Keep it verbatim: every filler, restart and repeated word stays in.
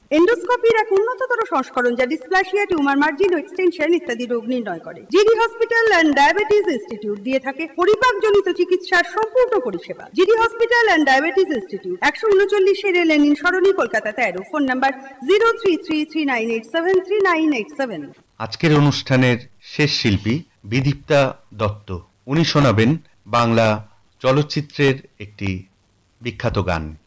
এন্ডোস্কোপির এক উন্নততর সংস্করণ যা ডিসপ্লাসিয়া, টিউমার মার্জিন ও এক্সটেনশন ইত্যাদি রোগ নির্ণয় করে। GD hospital and diabetes institute দিয়ে থাকে পরিপাকজনিত চিকিৎসার সম্পূর্ণ পরিষেবা। GD hospital and diabetes institute, একশো উনচল্লিশ লেনিন সরণি, কলকাতা তেরো। Phone number zero three three three nine eight seven three nine eight seven. আজকের অনুষ্ঠানের শেষ শিল্পী বিদীপ্তা দত্ত। উনি শোনাবেন বাংলা চলচ্চিত্রের একটি বিখ্যাত গান।